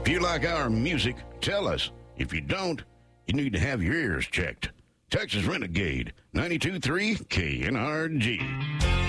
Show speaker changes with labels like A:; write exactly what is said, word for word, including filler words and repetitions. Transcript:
A: If you like our music, tell us. If you don't, you need to have your ears checked. Texas Renegade, ninety-two point three K N R G.